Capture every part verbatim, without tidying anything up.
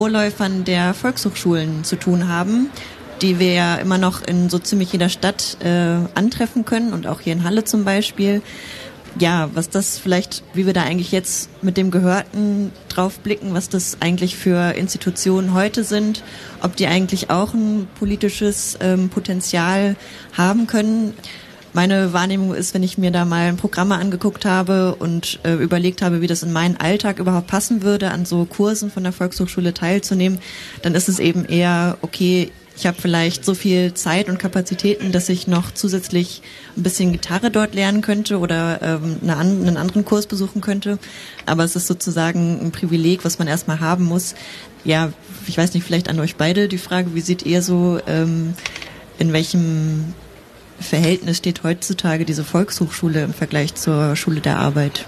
Vorläufern der Volkshochschulen zu tun haben, die wir ja immer noch in so ziemlich jeder Stadt äh, antreffen können und auch hier in Halle zum Beispiel. Ja, was das vielleicht, wie wir da eigentlich jetzt mit dem Gehörten drauf blicken, was das eigentlich für Institutionen heute sind, ob die eigentlich auch ein politisches ähm, Potenzial haben können. Meine Wahrnehmung ist, wenn ich mir da mal Programme angeguckt habe und äh, überlegt habe, wie das in meinen Alltag überhaupt passen würde, an so Kursen von der Volkshochschule teilzunehmen, dann ist es eben eher, okay, ich habe vielleicht so viel Zeit und Kapazitäten, dass ich noch zusätzlich ein bisschen Gitarre dort lernen könnte oder ähm, eine, einen anderen Kurs besuchen könnte. Aber es ist sozusagen ein Privileg, was man erstmal haben muss. Ja, ich weiß nicht, vielleicht an euch beide die Frage, wie seht ihr so, ähm, in welchem Verhältnis steht heutzutage diese Volkshochschule im Vergleich zur Schule der Arbeit?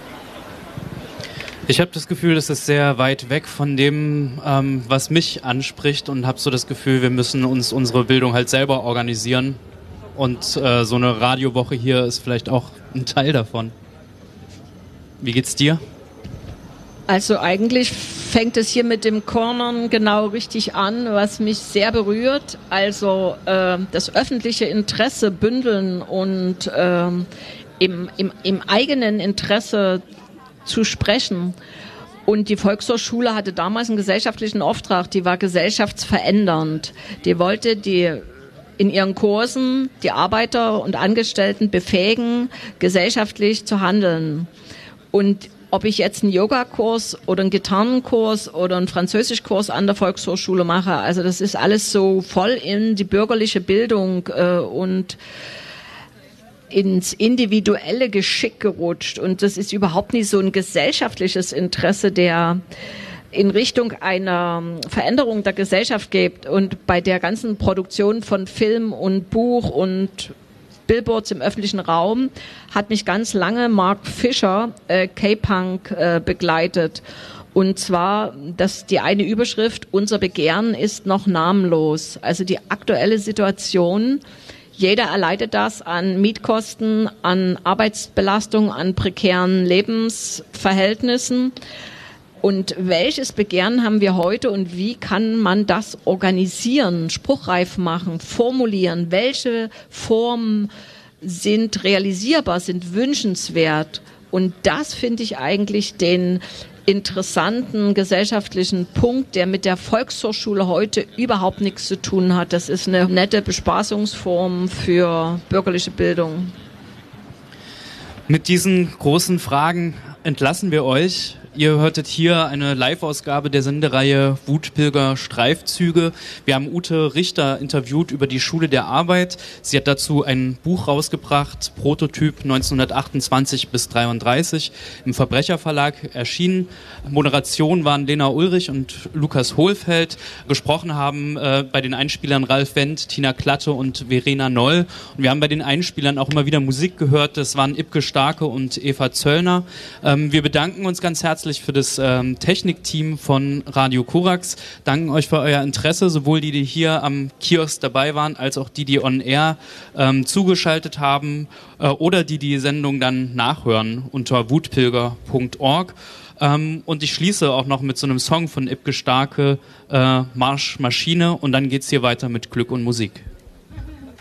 Ich habe das Gefühl, das ist sehr weit weg von dem, ähm, was mich anspricht, und habe so das Gefühl, wir müssen uns unsere Bildung halt selber organisieren, und äh, so eine Radiowoche hier ist vielleicht auch ein Teil davon. Wie geht's dir? Also eigentlich fängt es hier mit dem Cornern genau richtig an, was mich sehr berührt. Also äh, das öffentliche Interesse bündeln und äh, im, im, im eigenen Interesse zu sprechen. Und die Volkshochschule hatte damals einen gesellschaftlichen Auftrag, die war gesellschaftsverändernd. Die wollte die in ihren Kursen die Arbeiter und Angestellten befähigen, gesellschaftlich zu handeln. Und ob ich jetzt einen Yogakurs oder einen Gitarrenkurs oder einen Französischkurs an der Volkshochschule mache, also das ist alles so voll in die bürgerliche Bildung äh, und ins individuelle Geschick gerutscht. Und das ist überhaupt nicht so ein gesellschaftliches Interesse, der in Richtung einer Veränderung der Gesellschaft geht. Und bei der ganzen Produktion von Film und Buch und Billboards im öffentlichen Raum hat mich ganz lange Mark Fisher, äh, K-Punk, äh, begleitet. Und zwar, dass die eine Überschrift, unser Begehren ist noch namenlos. Also die aktuelle Situation, jeder erleidet das an Mietkosten, an Arbeitsbelastung, an prekären Lebensverhältnissen. Und welches Begehren haben wir heute und wie kann man das organisieren, spruchreif machen, formulieren? Welche Formen sind realisierbar, sind wünschenswert? Und das finde ich eigentlich den interessanten gesellschaftlichen Punkt, der mit der Volkshochschule heute überhaupt nichts zu tun hat. Das ist eine nette Bespaßungsform für bürgerliche Bildung. Mit diesen großen Fragen entlassen wir euch. Ihr hörtet hier eine Live-Ausgabe der Sendereihe Wutpilger Streifzüge. Wir haben Ute Richter interviewt über die Schule der Arbeit. Sie hat dazu ein Buch rausgebracht, Prototyp neunzehnhundertachtundzwanzig bis dreiunddreißig, im Verbrecherverlag erschienen. Moderation waren Lena Ulrich und Lukas Hohlfeld. Gesprochen haben äh, bei den Einspielern Ralf Wendt, Tina Klatte und Verena Noll. Und wir haben bei den Einspielern auch immer wieder Musik gehört. Das waren Ibke Starke und Eva Zöllner. Ähm, wir bedanken uns ganz herzlich für das ähm, Technikteam von Radio Korax. Danken euch für euer Interesse, sowohl die, die hier am Kiosk dabei waren, als auch die, die on air ähm, zugeschaltet haben äh, oder die die Sendung dann nachhören unter wutpilger punkt org. Ähm, und ich schließe auch noch mit so einem Song von Ibke Starke, äh, Marsch Maschine, und dann geht's hier weiter mit Glück und Musik.